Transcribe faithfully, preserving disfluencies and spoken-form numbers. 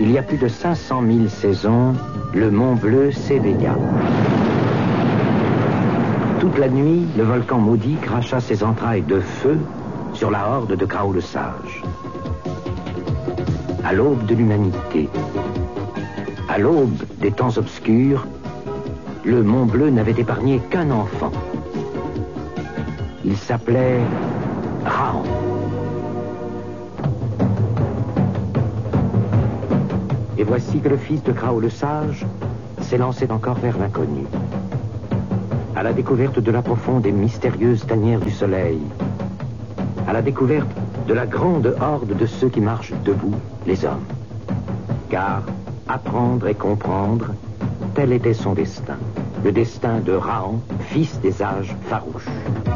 Il y a plus de cinq cent mille saisons, le Mont Bleu s'éveilla. Toute la nuit, le volcan maudit cracha ses entrailles de feu sur la horde de Krao le Sage. À l'aube de l'humanité, à l'aube des temps obscurs, le Mont Bleu n'avait épargné qu'un enfant. Il s'appelait Raon. Et voici que le fils de Krao le Sage s'élançait encore vers l'inconnu, à la découverte de la profonde et mystérieuse tanière du soleil, à la découverte de la grande horde de ceux qui marchent debout, les hommes. Car apprendre et comprendre, tel était son destin, le destin de Raon, fils des âges farouches.